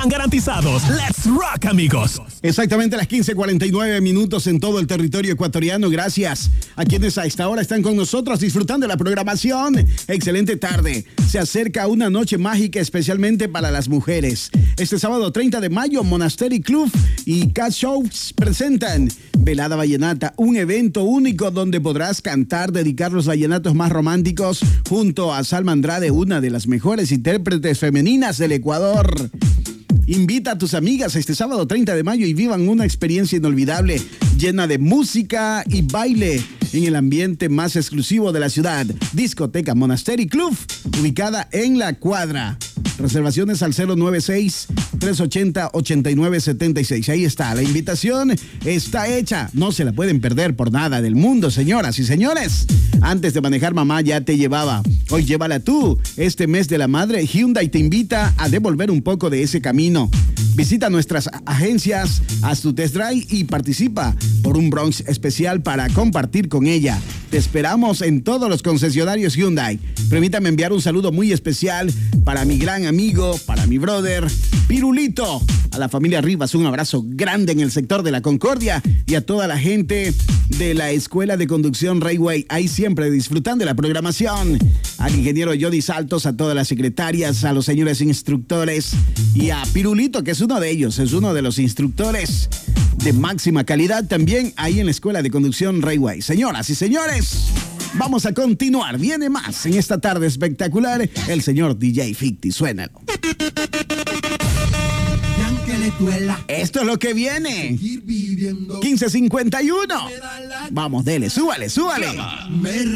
están garantizados. Let's rock, amigos. Exactamente a las 15:49 minutos en todo el territorio ecuatoriano. Gracias a quienes a esta hora están con nosotros disfrutando de la programación. Excelente tarde. Se acerca una noche mágica especialmente para las mujeres. Este sábado 30 de mayo, Monastery Club y Cat Shows presentan Velada Vallenata, un evento único donde podrás cantar, dedicar los vallenatos más románticos junto a Salma Andrade, una de las mejores intérpretes femeninas del Ecuador. Invita a tus amigas este sábado 30 de mayo y vivan una experiencia inolvidable, llena de música y baile en el ambiente más exclusivo de la ciudad. Discoteca Monastery Club, ubicada en La Cuadra. Reservaciones al 096-380-8976. Ahí está, la invitación está hecha. No se la pueden perder por nada del mundo, señoras y señores. Antes de manejar, mamá ya te llevaba. Hoy llévala tú. Este mes de la madre, Hyundai te invita a devolver un poco de ese camino. Visita nuestras agencias, haz tu test drive y participa por un Bronx especial para compartir con ella. Te esperamos en todos los concesionarios Hyundai. Permítame enviar un saludo muy especial para mi gran amigo, para mi brother, Pirulito. A la familia Rivas, un abrazo grande en el sector de la Concordia y a toda la gente de la Escuela de Conducción Railway. Ahí siempre disfrutando de la programación. Al ingeniero Jody Saltos, a todas las secretarias, a los señores instructores y a Pirulito, que es uno de ellos, es uno de los instructores de máxima calidad también ahí en la Escuela de Conducción Railway. Señoras y señores, vamos a continuar. Viene más en esta tarde espectacular. El señor DJ Ficti, suénalo. Esto es lo que viene. 15:51. Vamos, dele, súbale.